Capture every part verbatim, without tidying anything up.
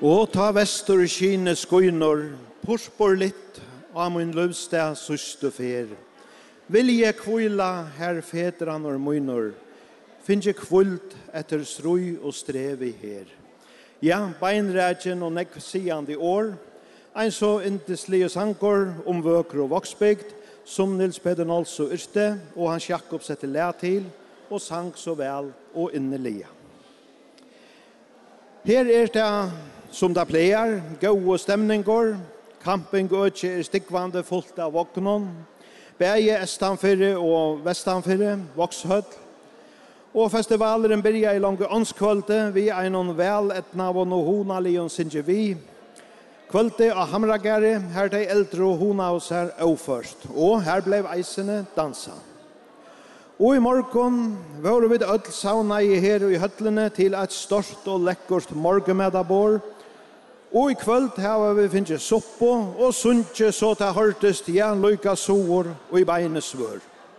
Og ta vestur kine skoinor, purpur litt av min løvstad syste fer. Vil jeg kvila her fedran og munor, finn jeg kvult etter strøy og strevi her. Ja, beinrætjen og nekv siande år, ein så inteslige sankor om vøker og voksbygd, som Nils Peter Nolso yrste, og Hans Jakob sette læ til, og sang så vel og innelige. Her er det som det pleier, gode stemninger, camping og ikke er stikkvande fullt av våknon, bæge estanfyrre og vestanfyrre, vokshøll, og festivalen byrja i lange åndskvölde, vi er noen vel etnavon og honalion sinje vi, kvölde av Hamragare, her de eldre og honaus her overførst, og her blev eisene dansa. Og i morgon var vi ødel sauna i her og i høtlene til et stort og lekkert morgenmedabor. Og i kvöld har vi finnet soppo og sunnje så til hørtest ja, lykka sår og i beinet svør.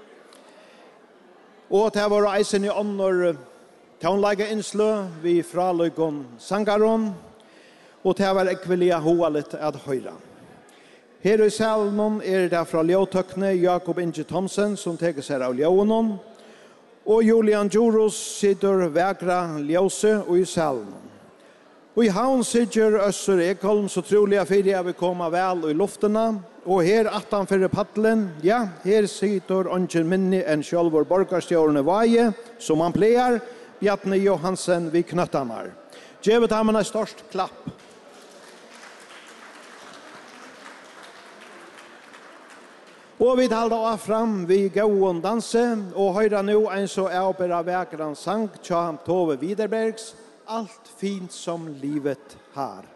Og til var eisen i ånder taunleika innslø vi fra lykon sangaron og til var ekvelia hoa litt at høyra. Her i salen er det fra Ljøtøkne Jakob Inge Thomsen som teker seg av Ljøonon, og Julian Djoros sitter vegra Ljøse og i salen. Og i havn sitter Øssur Ekholm, så trolig jeg fyrir jeg vil komme vel i luftene, og her attanfyrir paddelen, ja, her sitter Ongen Minni enn sjølvor borgarstjårene Vaje, som han pleier, Bjarne Johansen vid knøttanar. Gjevet ham en størst klapp. Og vi talte av fram vi gåen danse, og høyra nu en så avbæra vekran sang, tja Tove Widerbergs, alt fint som livet har.